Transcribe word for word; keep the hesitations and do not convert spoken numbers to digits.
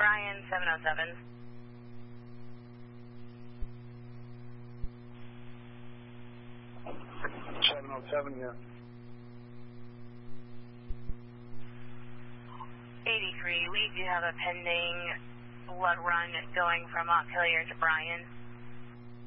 Bryan, seven oh seven. seven oh seven here. eighty-three, we do have a pending blood run going from Montpelier to Bryan.